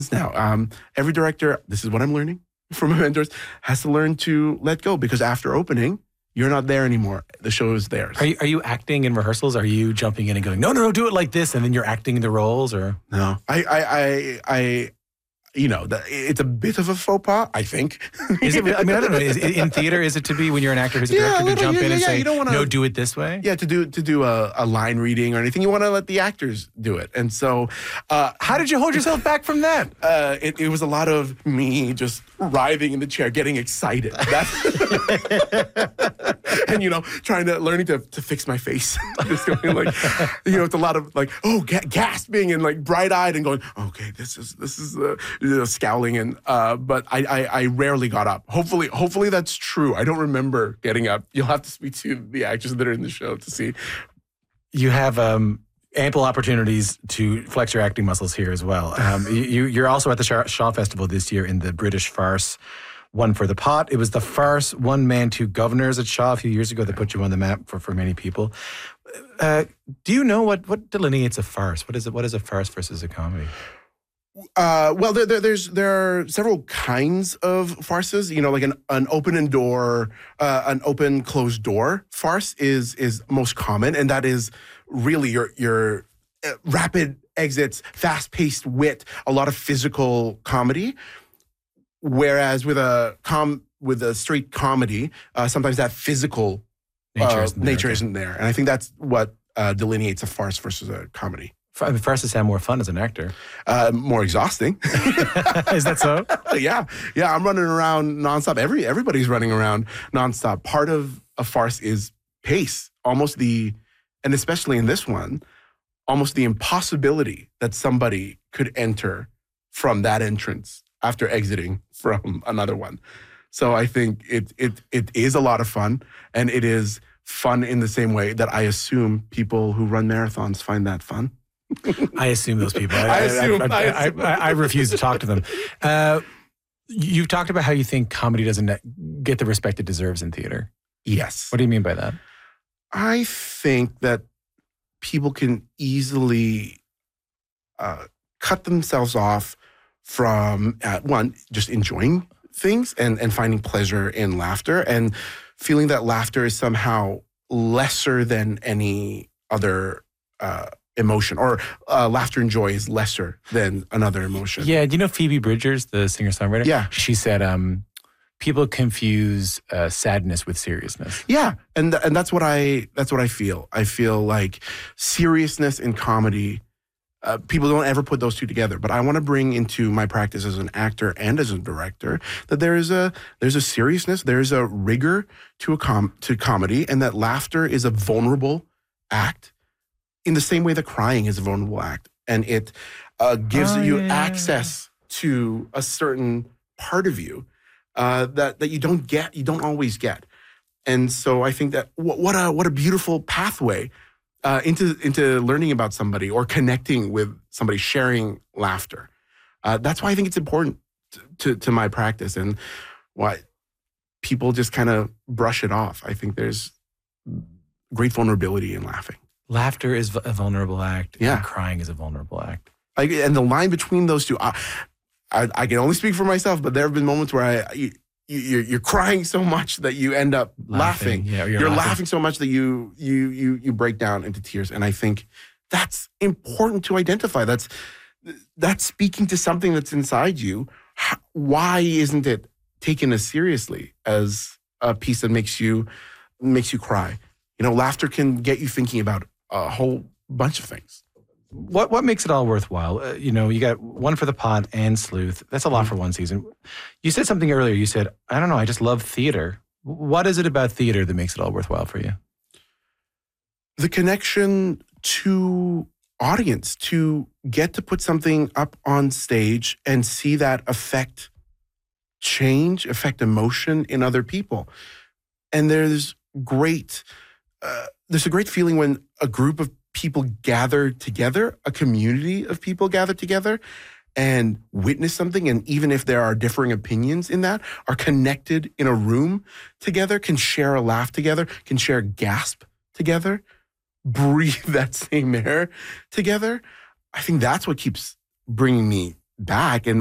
now. Every director, this is what I'm learning from my mentors, has to learn to let go, because after opening, you're not there anymore. The show is theirs. Are you acting in rehearsals? Are you jumping in and going, no, do it like this, and then you're acting the roles? Or no, it's a bit of a faux pas, I think. Is it? I mean, I don't know. In theater, is it to be when you're an actor who's a director to jump in and say, no, do it this way? Yeah, to do a line reading or anything, you want to let the actors do it. And so, how did you hold yourself back from that? It was a lot of me just writhing in the chair, getting excited. And learning to fix my face. Just going like, it's a lot of like, gasping and like bright-eyed and going, okay, this is scowling, and but I rarely got up. Hopefully that's true. I don't remember getting up. You'll have to speak to the actors that are in the show to see. You have ample opportunities to flex your acting muscles here as well. You're also at the Shaw Festival this year in the British farce One for the Pot. It was the farce One Man, Two Governors at Shaw a few years ago that put you on the map for many people. Do you know what delineates a farce? What is a farce versus a comedy? Well, there are several kinds of farces. Like an open closed door farce is most common, and that is really your rapid exits, fast paced wit, a lot of physical comedy. Whereas with a straight comedy, sometimes that physical nature isn't there, and I think that's what delineates a farce versus a comedy. Farces sound more fun as an actor. More exhausting. Is that so? Yeah. I'm running around nonstop. Everybody's running around nonstop. Part of a farce is pace. And especially in this one, almost the impossibility that somebody could enter from that entrance after exiting from another one. So I think it is a lot of fun, and it is fun in the same way that I assume people who run marathons find that fun. I assume those people. I refuse to talk to them. You've talked about how you think comedy doesn't get the respect it deserves in theater. Yes. What do you mean by that? I think that people can easily cut themselves off from, one, just enjoying things and finding pleasure in laughter, and feeling that laughter is somehow lesser than any other emotion, or laughter and joy is lesser than another emotion. Yeah, do you know Phoebe Bridgers, the singer-songwriter? Yeah. She said people confuse sadness with seriousness. Yeah, and that's what I feel. I feel like seriousness in comedy, people don't ever put those two together. But I want to bring into my practice as an actor and as a director that there's a seriousness, there's a rigor to comedy, and that laughter is a vulnerable act, in the same way that crying is a vulnerable act. And it gives you access to a certain part of you that you don't always get. And so I think that what a beautiful pathway into learning about somebody or connecting with somebody, sharing laughter. That's why I think it's important to my practice, and why people just kind of brush it off. I think there's great vulnerability in laughing. Laughter is a vulnerable act, yeah. And crying is a vulnerable act. And the line between those two, I can only speak for myself, but there have been moments where you're crying so much that you end up laughing. Yeah, you're laughing so much that you break down into tears. And I think that's important to identify. That's speaking to something that's inside you. Why isn't it taken as seriously as a piece that makes you cry? Laughter can get you thinking about a whole bunch of things. What makes it all worthwhile? You got One for the Pot and Sleuth. That's a lot for one season. You said something earlier. You said, I don't know, I just love theater. What is it about theater that makes it all worthwhile for you? The connection to audience, to get to put something up on stage and see that affect emotion in other people. And there's a great feeling when a group of people gather together, a community of people gather together and witness something, and even if there are differing opinions in that, are connected in a room together, can share a laugh together, can share a gasp together, breathe that same air together. I think that's what keeps bringing me back and